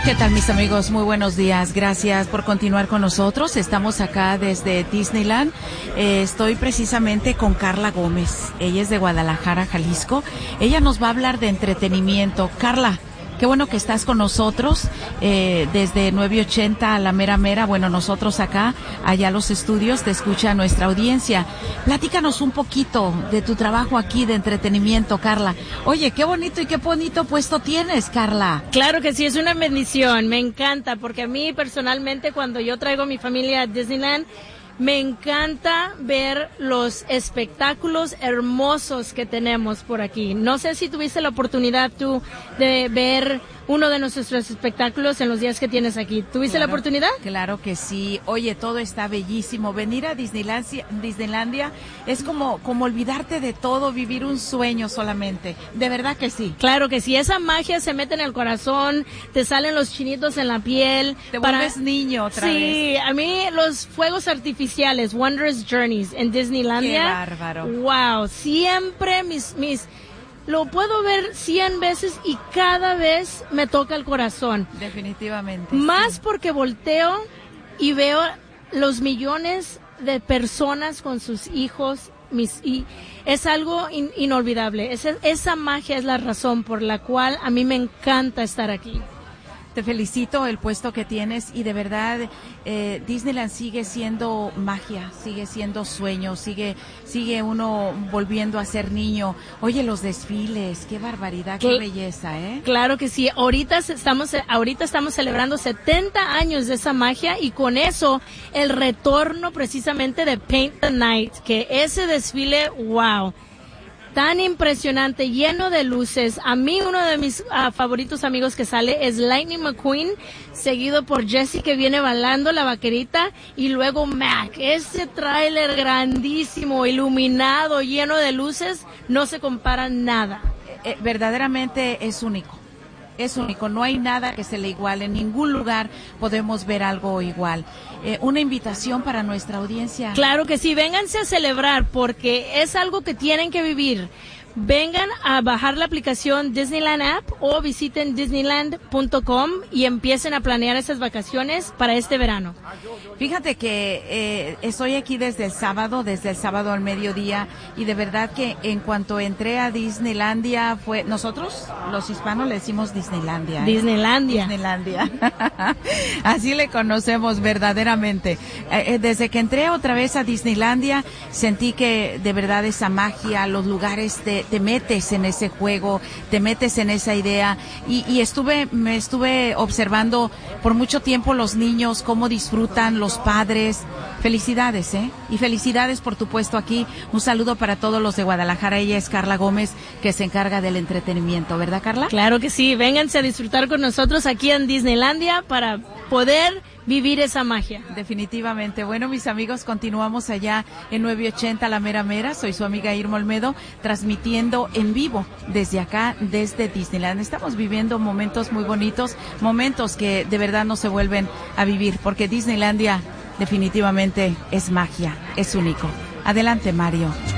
¿Qué tal, mis amigos? Muy buenos días. Gracias por continuar con nosotros. Estamos acá desde Disneyland. Estoy precisamente con Carla Gómez. Ella es de Guadalajara, Jalisco. Ella nos va a hablar de entretenimiento. Carla, qué bueno que estás con nosotros desde 980 a la mera mera. Bueno, nosotros acá, allá los estudios, te escucha nuestra audiencia. Platícanos un poquito de tu trabajo aquí de entretenimiento, Carla. Oye, qué bonito y qué bonito puesto tienes, Carla. Claro que sí, es una bendición. Me encanta porque a mí personalmente cuando yo traigo a mi familia a Disneyland, me encanta ver los espectáculos hermosos que tenemos por aquí. No sé si tuviste la oportunidad tú de ver uno de nuestros espectáculos en los días que tienes aquí. ¿Tuviste la oportunidad? Claro que sí. Oye, todo está bellísimo. Venir a Disneylandia es como olvidarte de todo, vivir un sueño solamente. De verdad que sí. Claro que sí. Esa magia se mete en el corazón, te salen los chinitos en la piel. Te vuelves niño otra vez. Sí, a mí los fuegos artificiales, Wondrous Journeys en Disneylandia. Qué bárbaro. Wow, siempre lo puedo ver 100 veces y cada vez me toca el corazón. Definitivamente. Más sí. porque volteo y veo los millones de personas con sus hijos, y es algo inolvidable. Esa magia es la razón por la cual a mí me encanta estar aquí. Te felicito el puesto que tienes y de verdad Disneyland sigue siendo magia, sigue siendo sueño, sigue uno volviendo a ser niño. Oye, los desfiles, qué barbaridad, qué belleza, ¿eh? Claro que sí. Ahorita estamos celebrando 70 años de esa magia y con eso el retorno precisamente de Paint the Night, que ese desfile, wow. Tan impresionante, lleno de luces. A mí uno de mis favoritos amigos que sale es Lightning McQueen, seguido por Jessie que viene bailando la vaquerita y luego Mac. Ese tráiler grandísimo, iluminado, lleno de luces, no se compara nada. Verdaderamente es único. Es único, no hay nada que se le iguale, en ningún lugar podemos ver algo igual. Una invitación para nuestra audiencia. Claro que sí, vénganse a celebrar porque es algo que tienen que vivir. Vengan a bajar la aplicación Disneyland App o visiten disneyland.com y empiecen a planear esas vacaciones para este verano. Fíjate que estoy aquí desde el sábado al mediodía y de verdad que en cuanto entré a Disneylandia nosotros los hispanos le decimos Disneylandia. Disneylandia. Así le conocemos verdaderamente. Desde que entré otra vez a Disneylandia sentí que de verdad esa magia, los lugares te metes en ese juego, te metes en esa idea y me estuve observando por mucho tiempo los niños, cómo disfrutan, los padres. Felicidades, y felicidades por tu puesto aquí. Un saludo para todos los de Guadalajara. Ella es Carla Gómez, que se encarga del entretenimiento, ¿verdad, Carla? Claro que sí, vénganse a disfrutar con nosotros aquí en Disneylandia para poder vivir esa magia. Definitivamente. Bueno, mis amigos, continuamos allá en 980 La Mera Mera. Soy su amiga Irma Olmedo, transmitiendo en vivo desde acá, desde Disneyland. Estamos viviendo momentos muy bonitos, momentos que de verdad no se vuelven a vivir, porque Disneylandia definitivamente es magia, es único. Adelante, Mario.